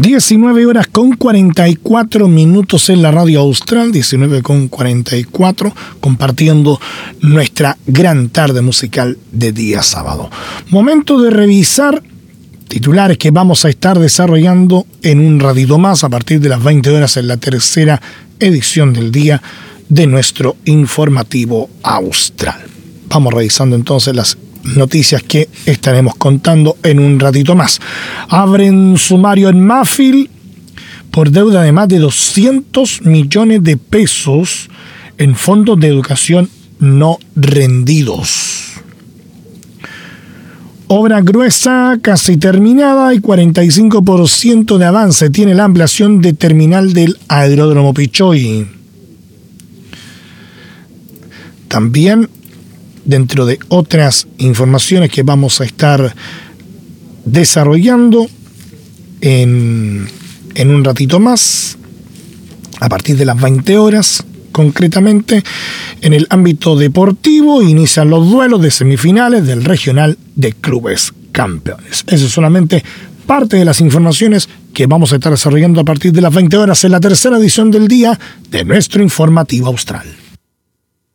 19 horas con 44 minutos en la radio austral, 19 con 44, compartiendo nuestra gran tarde musical de día sábado. Momento de revisar titulares que vamos a estar desarrollando en un ratito más a partir de las 20 horas en la tercera edición del día de nuestro informativo austral. Vamos revisando entonces las noticias que estaremos contando en un ratito más. Abren sumario en Mafil por deuda de más de 200 millones de pesos en fondos de educación no rendidos. Obra gruesa casi terminada y 45% de avance tiene la ampliación de terminal del aeródromo Pichoy. También, dentro de otras informaciones que vamos a estar desarrollando en un ratito más, a partir de las 20 horas, concretamente, en el ámbito deportivo, inician los duelos de semifinales del Regional de Clubes Campeones. Eso es solamente parte de las informaciones que vamos a estar desarrollando a partir de las 20 horas en la tercera edición del día de nuestro informativo austral.